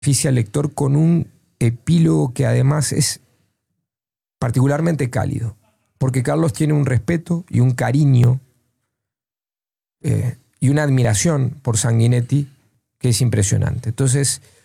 beneficia al lector con un epílogo que además es particularmente cálido, porque Carlos tiene un respeto y un cariño y una admiración por Sanguinetti que es impresionante. Entonces,